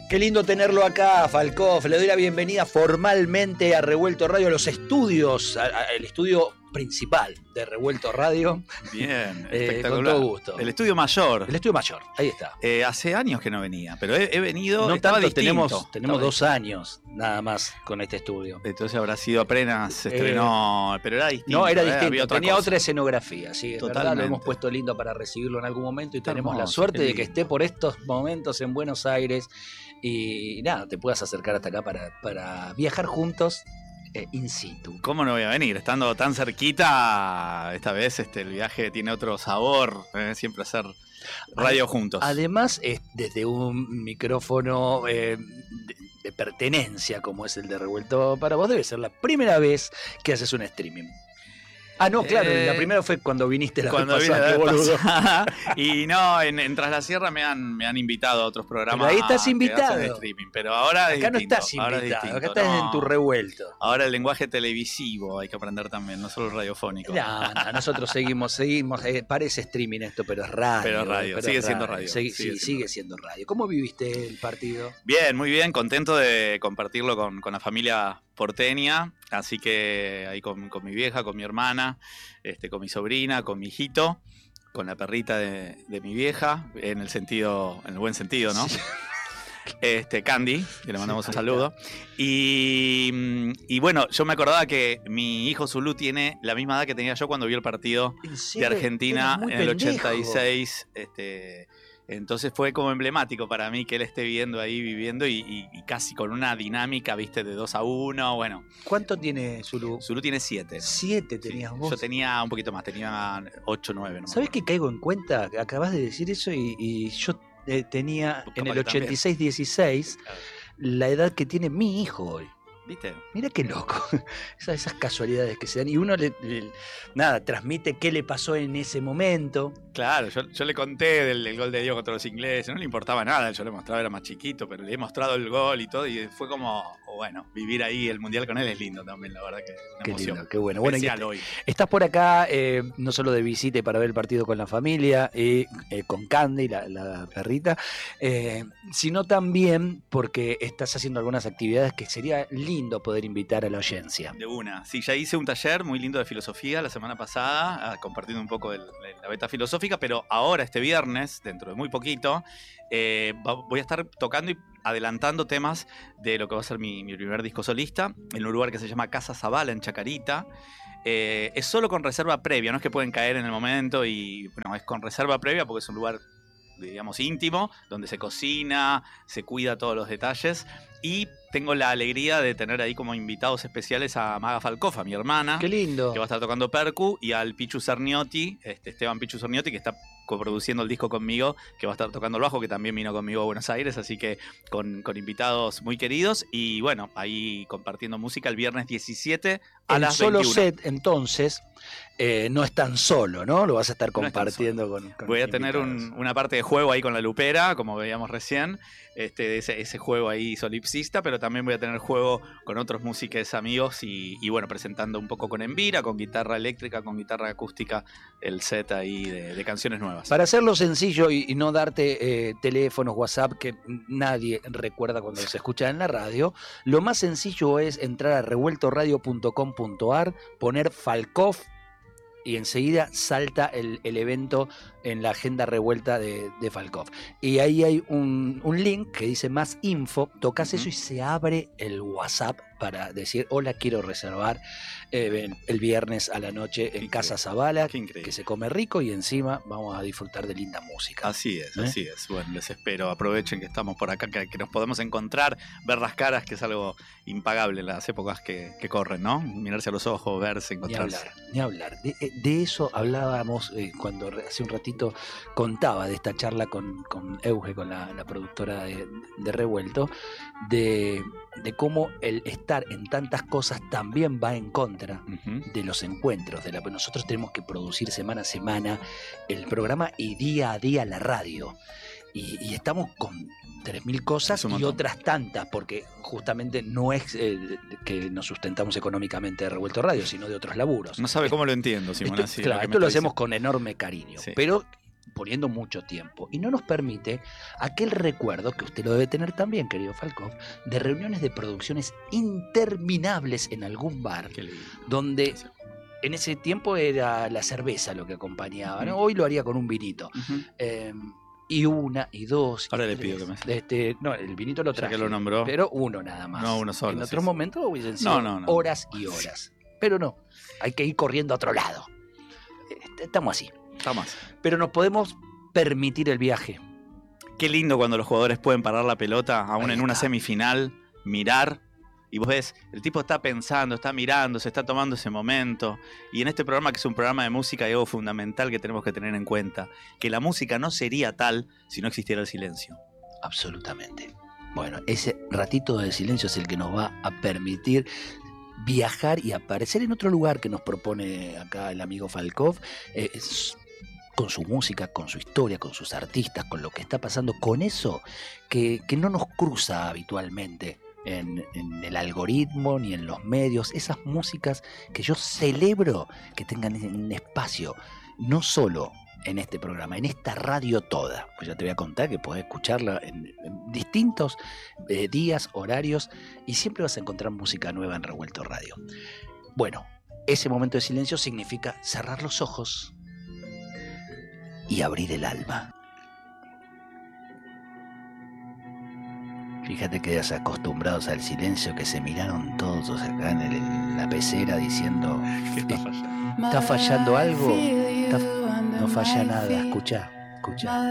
Qué lindo tenerlo acá, Falcoff. Le doy la bienvenida formalmente a Revuelto Radio, a los estudios, al estudio principal de Revuelto Radio. Bien, espectacular. Con todo gusto. El estudio mayor. El estudio mayor, ahí está. Hace años que no venía, pero he venido. No tanto, tenemos estaba 2 años nada más con este estudio. Entonces habrá sido apenas se estrenó, pero era distinto. No, era distinto, tenía cosa. otra escenografía, sí, es verdad, lo hemos puesto lindo para recibirlo en algún momento y tenemos la suerte de que esté por estos momentos en Buenos Aires y nada, te puedas acercar hasta acá para viajar juntos. In situ. ¿Cómo no voy a venir? Estando tan cerquita, esta vez el viaje tiene otro sabor, siempre hacer radio juntos. Además, desde un micrófono de pertenencia como es el de Revuelto para vos, debe ser la primera vez que haces un streaming. Ah, no, claro, la primera fue cuando viniste la vez pasada. Y no, en Tras la Sierra me han invitado a otros programas. Pero ahí estás invitado. Streaming, pero ahora acá no estás invitado, acá estás en tu revuelto. Ahora el lenguaje televisivo hay que aprender también, no solo el radiofónico. No, nosotros seguimos, parece streaming esto, pero es radio. Pero radio, sigue siendo radio. Sigue siendo radio. ¿Cómo viviste el partido? Bien, muy bien, contento de compartirlo con la familia porteña, así que ahí con mi vieja, con mi hermana, con mi sobrina, con mi hijito, con la perrita de mi vieja, en el buen sentido, ¿no? Sí. Candy, que le mandamos un saludo. Y bueno, yo me acordaba que mi hijo Zulu tiene la misma edad que tenía yo cuando vi el partido de Argentina en el 86. Entonces fue como emblemático para mí que él esté viviendo y casi con una dinámica, viste, de 2-1, bueno. ¿Cuánto tiene Zulu? Zulu tiene 7. 7 tenías vos. Yo tenía un poquito más, tenía 8, 9. No ¿Sabés que caigo en cuenta? Acabas de decir eso y yo tenía en el 86-16 la edad que tiene mi hijo hoy. ¿Viste? Mira qué loco, esas casualidades que se dan y uno nada, transmite qué le pasó en ese momento. Claro, yo le conté del gol de Diego contra los ingleses, no le importaba nada, yo le mostraba, era más chiquito, pero le he mostrado el gol y todo y fue como, bueno, vivir ahí el Mundial con él es lindo también, la verdad que una emoción. Lindo, qué bueno. Bueno, estás por acá no solo de visita y para ver el partido con la familia y con Candy, la perrita, sino también porque estás haciendo algunas actividades que sería lindo poder invitar a la audiencia. De una. Sí, ya hice un taller muy lindo de filosofía la semana pasada, compartiendo un poco la beta filosófica, pero ahora, este viernes, dentro de muy poquito, voy a estar tocando y adelantando temas de lo que va a ser mi primer disco solista, en un lugar que se llama Casa Zabala, en Chacarita. Es solo con reserva previa, no es que pueden caer en el momento y bueno, es con reserva previa porque es un lugar, digamos, íntimo, donde se cocina, se cuida todos los detalles y tengo la alegría de tener ahí como invitados especiales a Maga Falcoff, a mi hermana. ¡Qué lindo! Que va a estar tocando percu, y al Pichu Cerniotti, Esteban Pichu Cerniotti, que está coproduciendo el disco conmigo, que va a estar tocando el bajo, que también vino conmigo a Buenos Aires, así que con invitados muy queridos y bueno, ahí compartiendo música el viernes 17 a las 21. El solo set, entonces, no es tan solo, ¿no? Lo vas a estar compartiendo con voy a tener una parte de juego ahí con la lupera, como veíamos recién, ese juego ahí solipsista, pero también voy a tener juego con otros músicos amigos y bueno, presentando un poco con Envira, con guitarra eléctrica, con guitarra acústica, el set ahí de canciones nuevas. Para hacerlo sencillo y no darte teléfonos, WhatsApp, que nadie recuerda cuando se escucha en la radio, lo más sencillo es entrar a revueltoradio.com.ar, poner Falcoff y enseguida salta el evento en la agenda revuelta de Falcoff. Y ahí hay un link que dice más info, tocas eso y se abre el WhatsApp para decir, hola, quiero reservar el viernes a la noche en Casa Zabala, que se come rico y encima vamos a disfrutar de linda música. Así es, así es. Bueno, les espero, aprovechen que estamos por acá, que nos podemos encontrar, ver las caras, que es algo impagable en las épocas que corren, ¿no? Mirarse a los ojos, verse, encontrarse. Ni hablar. De eso hablábamos cuando hace un ratito contaba de esta charla con Euge, con la productora de Revuelto, de cómo el estar en tantas cosas también va en contra de los encuentros. Nosotros tenemos que producir semana a semana el programa y día a día la radio. Y estamos con 3.000 cosas y otras tantas, porque justamente no es que nos sustentamos económicamente de Revuelto Radio, sino de otros laburos. No sabe cómo lo entiendo, Simón. Claro, esto lo hacemos con enorme cariño, sí. Pero poniendo mucho tiempo y no nos permite aquel recuerdo, que usted lo debe tener también, querido Falkov, de reuniones de producciones interminables en algún bar, donde en ese tiempo era la cerveza lo que acompañaba, ¿no? Hoy lo haría con un vinito. Y una, y dos, ahora y le tres. pido que me... No, el vinito lo traje, ya que lo nombró, pero uno nada más. No, uno solo. En otros momentos hubiesen sido horas y horas. Pero no, hay que ir corriendo a otro lado. Estamos así. Pero nos podemos permitir el viaje. Qué lindo cuando los jugadores pueden parar la pelota, aún en una semifinal, mirar, y vos ves, el tipo está pensando, está mirando, se está tomando ese momento. Y en este programa, que es un programa de música, hay algo fundamental que tenemos que tener en cuenta, que la música no sería tal si no existiera el silencio. Absolutamente. Bueno, ese ratito de silencio es el que nos va a permitir viajar y aparecer en otro lugar que nos propone acá el amigo Falkov, con su música, con su historia, con sus artistas, con lo que está pasando, con eso que no nos cruza habitualmente en el algoritmo ni en los medios, esas músicas que yo celebro que tengan un espacio, no solo en este programa, en esta radio toda. Pues ya te voy a contar que podés escucharla en distintos días, horarios, y siempre vas a encontrar música nueva en Revuelto Radio. Bueno, ese momento de silencio significa cerrar los ojos y abrir el alma. Fíjate que desacostumbrados al silencio, que se miraron todos acá en la pecera diciendo: ¿está fallando algo? No falla nada, escuchá.